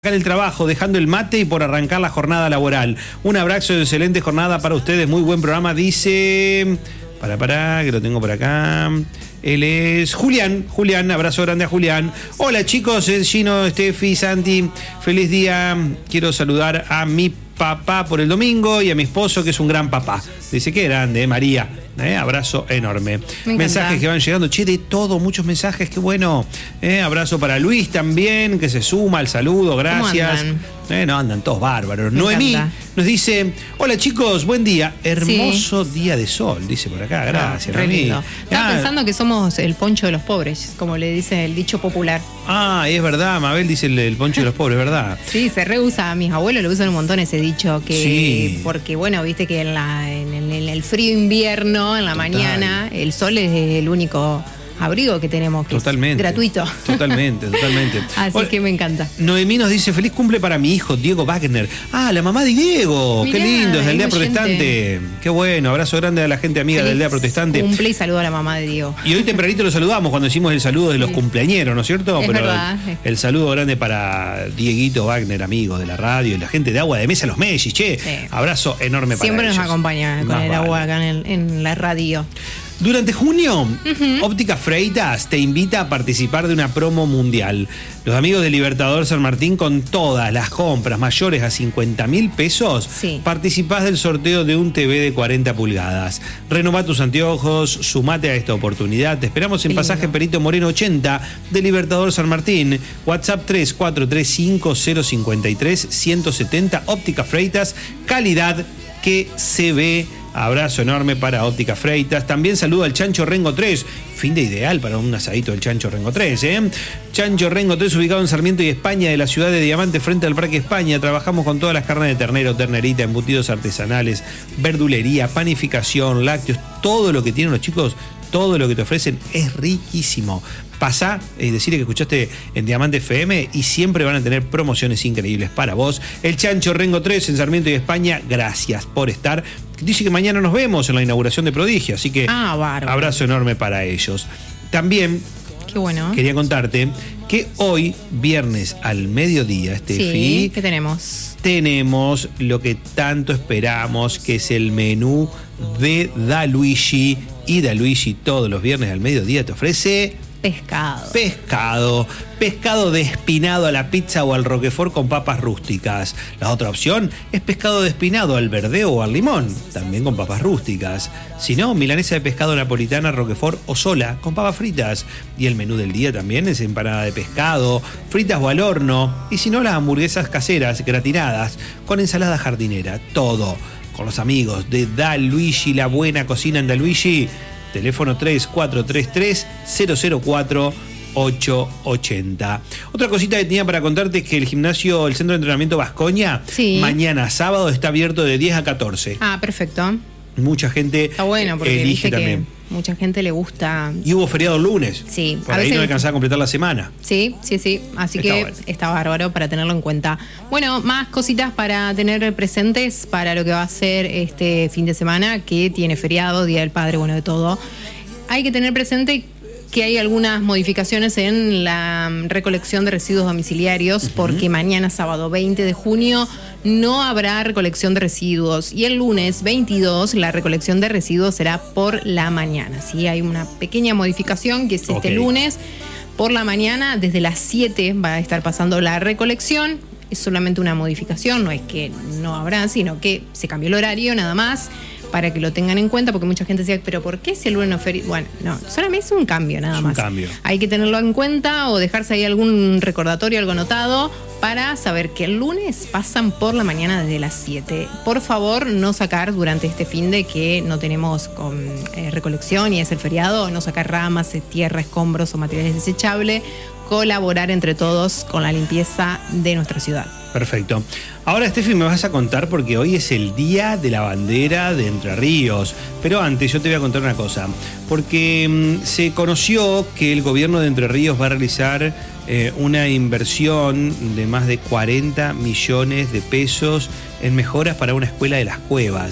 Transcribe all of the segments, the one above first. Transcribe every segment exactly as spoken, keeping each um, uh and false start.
En el trabajo, dejando el mate y por arrancar la jornada laboral. Un abrazo y excelente jornada para ustedes. Muy buen programa, dice. Para, para, que lo tengo por acá. Él es Julián. Julián, abrazo grande a Julián. Hola chicos, es Gino, Steffi, Santi. Feliz día. Quiero saludar a mi papá por el domingo y a mi esposo, que es un gran papá. Dice que grande, eh, María. Eh, abrazo enorme. Mensajes que van llegando, che, de todo, muchos mensajes, qué bueno. Eh, abrazo para Luis también, que se suma al saludo, gracias. ¿Cómo andan? Eh, no, andan todos bárbaros. Me Noemí encanta. nos dice, hola chicos, buen día, hermoso sí. día de sol, dice por acá, gracias. No, Noemí. Estaba Ah, pensando que somos el poncho de los pobres, como le dice el dicho popular. Ah, es verdad, Mabel dice el, el poncho de los pobres, ¿verdad? Sí, se reusa, a mis abuelos lo usan un montón ese dicho, que Sí. porque bueno, viste que en, la, en, el, en el frío invierno, en la Total. mañana, el sol es el único abrigo que tenemos, que Totalmente. es gratuito. Totalmente, totalmente. Así Hola, que me encanta. Noemí nos dice, feliz cumple para mi hijo, Diego Wagner. Ah, la mamá de Diego. Mirá, Qué lindo, es del Día es oyente. Protestante. Qué bueno, abrazo grande a la gente amiga del Día Protestante. Cumple y saludo a la mamá de Diego. Y hoy tempranito lo saludamos cuando hicimos el saludo de los Sí. cumpleañeros, ¿no es cierto? Es Pero verdad. el saludo grande para Dieguito Wagner, amigo de la radio, y la gente de Agua de Mesa, los Messi, che. Sí. Abrazo enorme para Siempre ellos. nos acompaña con Más el vale. agua acá en, el- en la radio. Durante junio, Óptica Freitas te invita a participar de una promo mundial. Los amigos de Libertador San Martín, con todas las compras mayores a cincuenta mil pesos, Sí. participás del sorteo de un T V de cuarenta pulgadas. Renová tus anteojos, sumate a esta oportunidad. Te esperamos en Qué lindo. Pasaje Perito Moreno ochenta de Libertador San Martín. WhatsApp tres cuatro tres cinco cero cinco tres uno siete cero. Óptica Freitas, calidad que se ve. Abrazo enorme para Óptica Freitas. También saludo al Chancho Rengo tres. Fin de ideal para un asadito del Chancho Rengo tres, ¿eh? Chancho Rengo tres, ubicado en Sarmiento y España, de la ciudad de Diamante, frente al Parque España. Trabajamos con todas las carnes de ternero, ternerita, embutidos artesanales, verdulería, panificación, lácteos. Todo lo que tienen los chicos, todo lo que te ofrecen es riquísimo. Pasá y decirle que escuchaste en Diamante F M y siempre van a tener promociones increíbles para vos. El Chancho Rengo tres en Sarmiento y España, gracias por estar. Dice que mañana nos vemos en la inauguración de Prodigio, así que Ah, bárbaro. abrazo enorme para ellos. También Qué bueno. quería contarte que hoy, viernes al mediodía, Steffi, Sí, ¿qué tenemos? tenemos lo que tanto esperamos, que es el menú de Da Luigi. Y Da Luigi todos los viernes al mediodía te ofrece Pescado. pescado. Pescado despinado a la pizza o al roquefort con papas rústicas. La otra opción es pescado despinado al verdeo o al limón, también con papas rústicas. Si no, milanesa de pescado napolitana, roquefort o sola, con papas fritas. Y el menú del día también es empanada de pescado, fritas o al horno. Y si no, las hamburguesas caseras, gratinadas, con ensalada jardinera. Todo con los amigos de Da Luigi, la buena cocina en Da Luigi. Teléfono tres cuatro tres tres cero cero cuatro ocho ocho cero. Otra cosita que tenía para contarte es que el gimnasio, el centro de entrenamiento Vascoña, Sí. mañana sábado está abierto de diez a catorce. Ah, perfecto. Mucha gente Está bueno porque elige viste también. que mucha gente le gusta. Y hubo feriado el lunes. Sí, Por a ahí veces- no alcanzaba a completar la semana. Sí, sí, sí. Así Está que bueno. está bárbaro para tenerlo en cuenta. Bueno, más cositas para tener presentes para lo que va a ser este fin de semana, que tiene feriado, Día del Padre, bueno, de todo. Hay que tener presente que hay algunas modificaciones en la mm, recolección de residuos domiciliarios, porque mañana, sábado veinte de junio, no habrá recolección de residuos. Y el lunes veintidós, la recolección de residuos será por la mañana. ¿Sí? Hay una pequeña modificación que es este Ok. lunes. Por la mañana, desde las siete, va a estar pasando la recolección. Es solamente una modificación, no es que no habrá, sino que se cambió el horario nada más, para que lo tengan en cuenta, porque mucha gente decía, pero ¿por qué si el lunes no feriado? Bueno, no, solamente es un cambio nada Es un más. cambio. Hay que tenerlo en cuenta o dejarse ahí algún recordatorio, algo anotado, para saber que el lunes pasan por la mañana desde las siete. Por favor, no sacar durante este fin de que no tenemos con, eh, recolección y es el feriado, no sacar ramas, eh, tierra, escombros o materiales desechables, colaborar entre todos con la limpieza de nuestra ciudad. Perfecto. Ahora, Steffi, me vas a contar porque hoy es el Día de la Bandera de Entre Ríos. Pero antes yo te voy a contar una cosa. Porque mmm, se conoció que el gobierno de Entre Ríos va a realizar eh, una inversión de más de cuarenta millones de pesos en mejoras para una escuela de las Cuevas.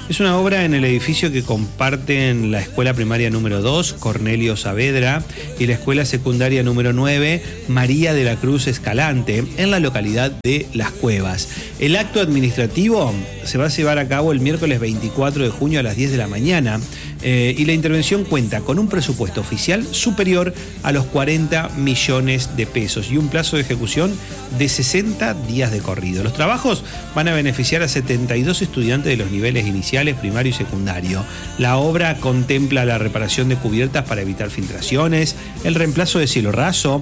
Es una obra en el edificio que comparten la escuela primaria número dos, Cornelio Saavedra, y la escuela secundaria número nueve, María de la Cruz Escalante, en la localidad de Las Cuevas. El acto administrativo se va a llevar a cabo el miércoles veinticuatro de junio a las diez de la mañana eh, y la intervención cuenta con un presupuesto oficial superior a los cuarenta millones de pesos y un plazo de ejecución de sesenta días de corrido. Los trabajos van a beneficiar a setenta y dos estudiantes de los niveles iniciales, primario y secundario. La obra contempla la reparación de cubiertas para evitar filtraciones, el reemplazo de cielo raso,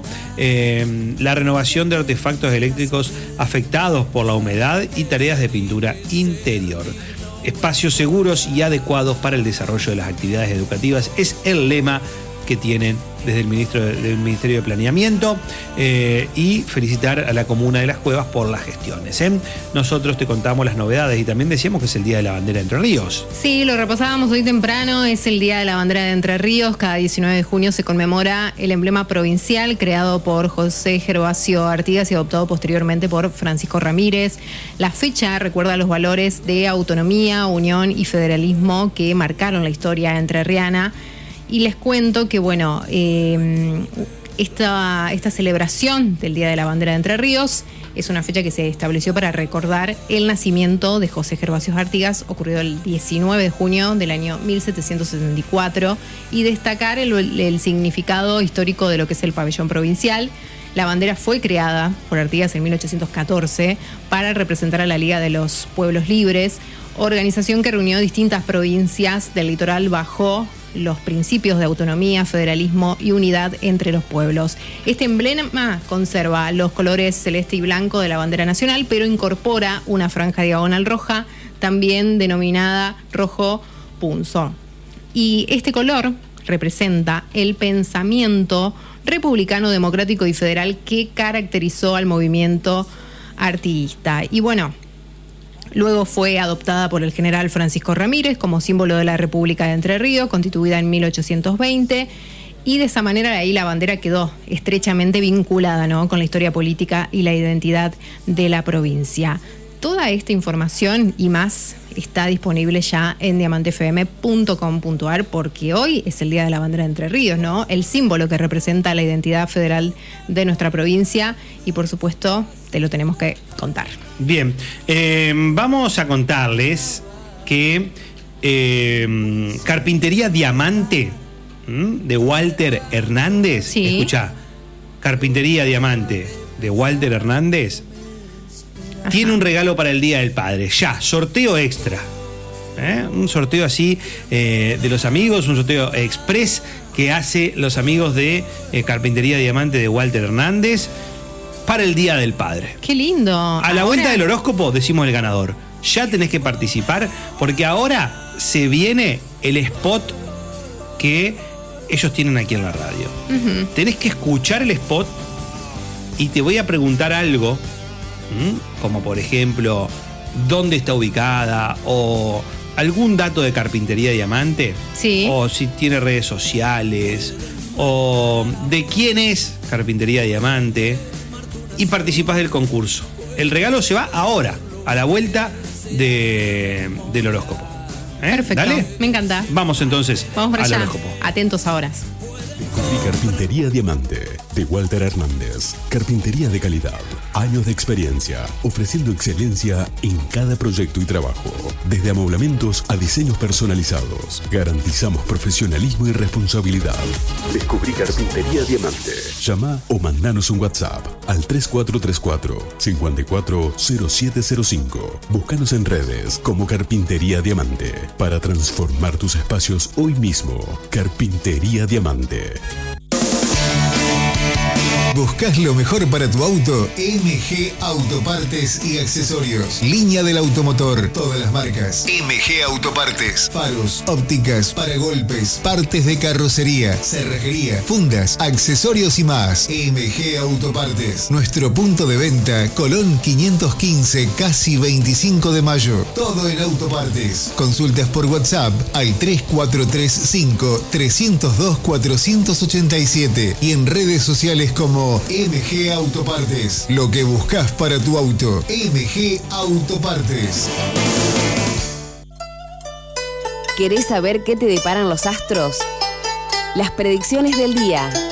eh, la renovación de artefactos eléctricos afectados por la humedad y tareas de pintura interior. Espacios seguros y adecuados para el desarrollo de las actividades educativas es el lema que tienen desde el, ministro, del Ministerio de Planeamiento eh, y felicitar a la comuna de Las Cuevas por las gestiones. ¿eh? Nosotros te contamos las novedades y también decíamos que es el Día de la Bandera de Entre Ríos. Sí, lo repasábamos hoy temprano, es el Día de la Bandera de Entre Ríos. Cada diecinueve de junio se conmemora el emblema provincial creado por José Gervasio Artigas y adoptado posteriormente por Francisco Ramírez. La fecha recuerda los valores de autonomía, unión y federalismo que marcaron la historia entrerriana. Y les cuento que, bueno, eh, esta, esta celebración del Día de la Bandera de Entre Ríos es una fecha que se estableció para recordar el nacimiento de José Gervasio Artigas, ocurrido el diecinueve de junio del año mil setecientos setenta y cuatro, y destacar el, el significado histórico de lo que es el pabellón provincial. La bandera fue creada por Artigas en mil ochocientos catorce para representar a la Liga de los Pueblos Libres, organización que reunió distintas provincias del litoral bajo los principios de autonomía, federalismo y unidad entre los pueblos. Este emblema conserva los colores celeste y blanco de la bandera nacional, pero incorpora una franja diagonal roja, también denominada rojo punzo. Y este color representa el pensamiento republicano, democrático y federal que caracterizó al movimiento artiguista. Y bueno, luego fue adoptada por el general Francisco Ramírez como símbolo de la República de Entre Ríos, constituida en mil ochocientos veinte, y de esa manera ahí la bandera quedó estrechamente vinculada, ¿no?, con la historia política y la identidad de la provincia. Toda esta información y más está disponible ya en diamante f m punto com punto a r porque hoy es el Día de la Bandera de Entre Ríos, ¿no? El símbolo que representa la identidad federal de nuestra provincia y, por supuesto, te lo tenemos que contar. Bien, eh, vamos a contarles que eh, Carpintería Diamante ¿m? de Walter Hernández, sí. Escuchá, Carpintería Diamante de Walter Hernández, ajá, tiene un regalo para el Día del Padre, ya, sorteo extra, ¿eh? Un sorteo así eh, de los amigos, un sorteo express que hace los amigos de eh, Carpintería Diamante de Walter Hernández para el Día del Padre. ¡Qué lindo! A la ahora... vuelta del horóscopo decimos el ganador. Ya tenés que participar porque ahora se viene el spot que ellos tienen aquí en la radio. Uh-huh. Tenés que escuchar el spot y te voy a preguntar algo, ¿m? Como por ejemplo, ¿dónde está ubicada? O algún dato de Carpintería Diamante. Sí. O si tiene redes sociales. O de quién es Carpintería Diamante. Y participás del concurso. El regalo se va ahora, a la vuelta de, del horóscopo. ¿Eh? Perfecto, ¿Dale? Me encanta. Vamos entonces Vamos para al allá. horóscopo. Atentos a horas. Descubrí Carpintería Diamante de Walter Hernández. Carpintería de calidad. Años de experiencia, ofreciendo excelencia en cada proyecto y trabajo. Desde amoblamientos a diseños personalizados. Garantizamos profesionalismo y responsabilidad. Descubrí Carpintería Diamante. Llama o mandanos un WhatsApp al tres cuatro tres cuatro, cinco cuatro cero siete cero cinco. Búscanos en redes como Carpintería Diamante para transformar tus espacios hoy mismo. Carpintería Diamante. ¿Buscas lo mejor para tu auto? M G Autopartes y Accesorios. Línea del automotor. Todas las marcas. M G Autopartes. Faros, ópticas, paragolpes, partes de carrocería, cerrajería, fundas, accesorios y más. M G Autopartes. Nuestro punto de venta, Colón quinientos quince, casi veinticinco de mayo. Todo en autopartes. Consultas por WhatsApp al tres cuatro tres cinco, tres cero dos, cuatro ocho siete y en redes sociales como M G Autopartes. Lo que buscas para tu auto. M G Autopartes. ¿Querés saber qué te deparan los astros? Las predicciones del día.